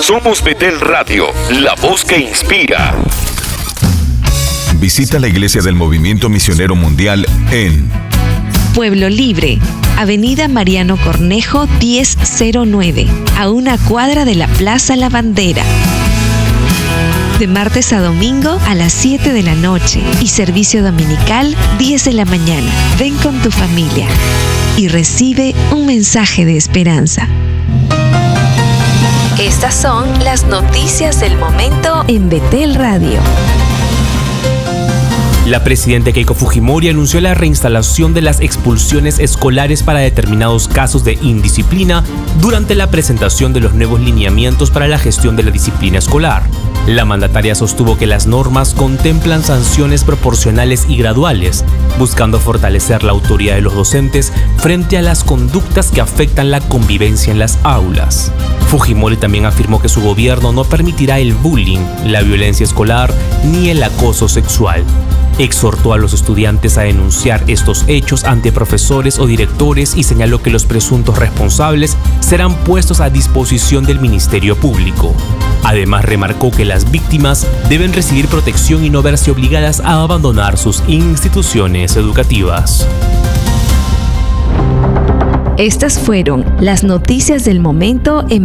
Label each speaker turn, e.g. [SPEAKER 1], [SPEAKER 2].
[SPEAKER 1] Somos Betel Radio, la voz que inspira.
[SPEAKER 2] Visita la Iglesia del Movimiento Misionero Mundial en
[SPEAKER 3] Pueblo Libre, Avenida Mariano Cornejo 1009, a una cuadra de la Plaza La Bandera. De martes a domingo a las 7 de la noche y servicio dominical 10 de la mañana. Ven con tu familia y recibe un mensaje de esperanza. Estas son las noticias del momento en Betel Radio.
[SPEAKER 4] La presidenta Keiko Fujimori anunció la reinstalación de las expulsiones escolares para determinados casos de indisciplina durante la presentación de los nuevos lineamientos para la gestión de la disciplina escolar. La mandataria sostuvo que las normas contemplan sanciones proporcionales y graduales, buscando fortalecer la autoridad de los docentes frente a las conductas que afectan la convivencia en las aulas. Fujimori también afirmó que su gobierno no permitirá el bullying, la violencia escolar ni el acoso sexual. Exhortó a los estudiantes a denunciar estos hechos ante profesores o directores y señaló que los presuntos responsables serán puestos a disposición del Ministerio Público. Además, remarcó que las víctimas deben recibir protección y no verse obligadas a abandonar sus instituciones educativas.
[SPEAKER 3] Estas fueron las noticias del momento en